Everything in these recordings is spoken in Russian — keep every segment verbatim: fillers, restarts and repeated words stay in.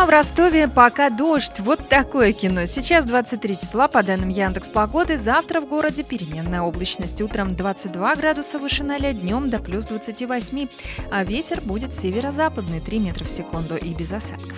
а в Ростове пока дождь. Вот такое кино. Сейчас двадцать три тепла, по данным Яндекс.Погоды. Завтра в городе переменная облачность. Утром двадцать два градуса выше ноля, днем до плюс двадцать восемь. А ветер будет северо-западный, три метра в секунду и без осадков.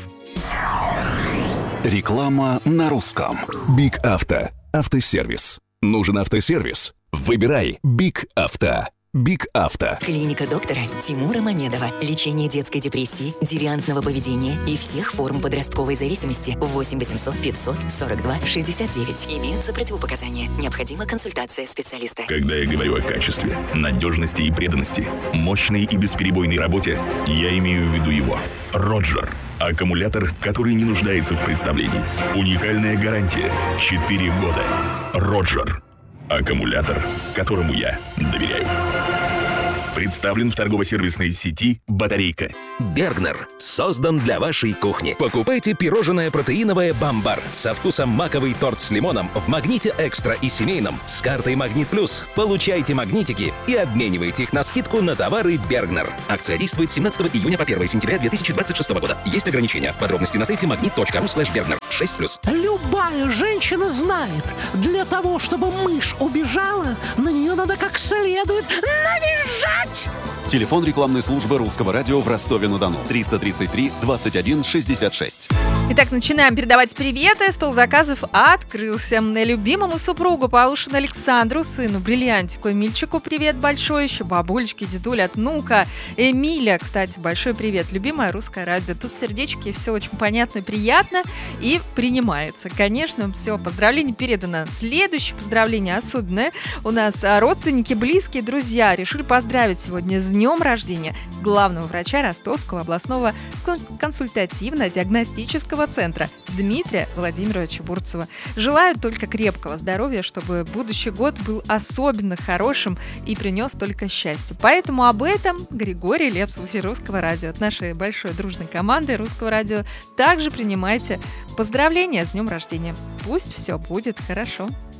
Реклама на русском. Биг Авто. Автосервис. Нужен автосервис? Выбирай Биг Авто. Биг Авто. Клиника доктора Тимура Мамедова. Лечение детской депрессии, девиантного поведения и всех форм подростковой зависимости. восемь восемьсот пятьсот сорок два шестьдесят девять. Имеются противопоказания. Необходима консультация специалиста. Когда я говорю о качестве, надежности и преданности, мощной и бесперебойной работе, я имею в виду его. Роджер. Аккумулятор, который не нуждается в представлении. Уникальная гарантия. четыре года. Роджер. Аккумулятор, которому я доверяю. Представлен в торгово-сервисной сети «Батарейка». Бергнер создан для вашей кухни. Покупайте пирожное протеиновое «Бамбар» со вкусом маковый торт с лимоном в «Магните Экстра» и семейном с картой «Магнит Плюс». Получайте магнитики и обменивайте их на скидку на товары Бергнер. Акция действует с семнадцатого июня по первое сентября две тысячи двадцать шестого года. Есть ограничения. Подробности на сайте магнит точка ру слэш бергнер. шесть плюс. Любая женщина знает, для того, чтобы мышь убежала, на нее надо как следует навизжать. Телефон рекламной службы Русского радио в Ростове-на-Дону. триста тридцать три двадцать один шестьдесят шесть. Итак, начинаем передавать приветы. Стол заказов открылся. Любимому супругу Полушину Александру, сыну Бриллиантику Эмильчику привет большой. Еще бабулечке, дедуле от внука Эмиля, кстати, большой привет. Любимое Русское радио. Тут сердечки, все очень понятно и приятно. И принимается. Конечно, все, поздравление передано. Следующее поздравление особенное. У нас родственники, близкие, друзья решили поздравить сегодня с днем рождения главного врача Ростовского областного консультативно-диагностического центра Дмитрия Владимировича Бурцева. Желаю только крепкого здоровья, чтобы будущий год был особенно хорошим и принес только счастье. Поэтому об этом Григорий Лепс в эфире Русского радио. От нашей большой дружной команды Русского радио также принимайте поздравления с днем рождения. Пусть все будет хорошо.